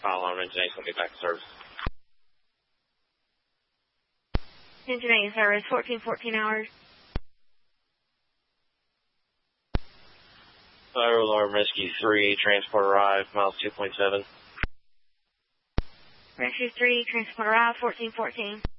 file alarm. Engine 8's going to be back in service. Engine 8 in service, 1414 hours. Fire alarm rescue 3, transport arrived, miles 2.7. Rescue 3, transport arrived, 1414.